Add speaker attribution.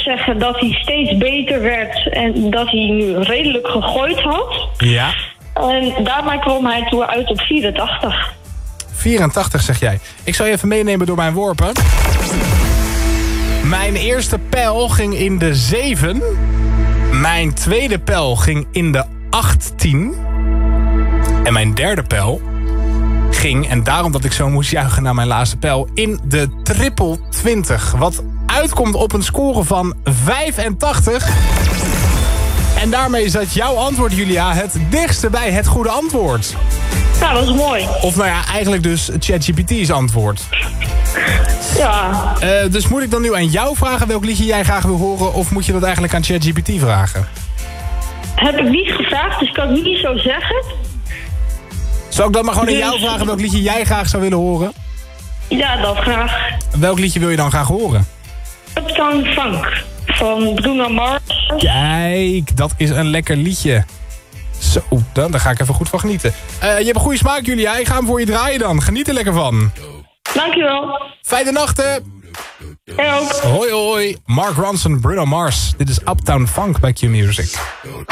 Speaker 1: zeggen dat hij steeds beter werd en dat hij nu redelijk gegooid had.
Speaker 2: Ja.
Speaker 1: En daarbij kwam hij toen uit op 84.
Speaker 2: 84 zeg jij. Ik zal je even meenemen door mijn worpen. Mijn eerste pijl ging in de 7. Mijn tweede pijl ging in de 18. En mijn derde pijl ging, en daarom dat ik zo moest juichen naar mijn laatste pijl, in de triple 20. Wat uitkomt op een score van 85. En daarmee zat jouw antwoord, Julia, het dichtste bij het goede antwoord.
Speaker 1: Nou, dat is mooi.
Speaker 2: Of nou ja, eigenlijk dus ChatGPT's antwoord.
Speaker 1: Ja.
Speaker 2: Dus moet ik dan nu aan jou vragen welk liedje jij graag wil horen, of moet je dat eigenlijk aan ChatGPT vragen?
Speaker 1: Heb ik niet gevraagd, dus kan ik niet zo zeggen.
Speaker 2: Zal ik dan maar gewoon aan jou vragen welk liedje jij graag zou willen horen?
Speaker 1: Ja, dat graag.
Speaker 2: Welk liedje wil je dan graag horen?
Speaker 1: Uptown Funk van Bruno Mars.
Speaker 2: Kijk, dat is een lekker liedje. Zo, daar ga ik even goed van genieten. Je hebt een goede smaak, Julia. Ik ga hem voor je draaien dan. Geniet er lekker van.
Speaker 1: Dankjewel.
Speaker 2: Fijne nachten.
Speaker 1: Jij ook.
Speaker 2: Hoi hoi. Mark Ronson, Bruno Mars. Dit is Uptown Funk bij Q Music.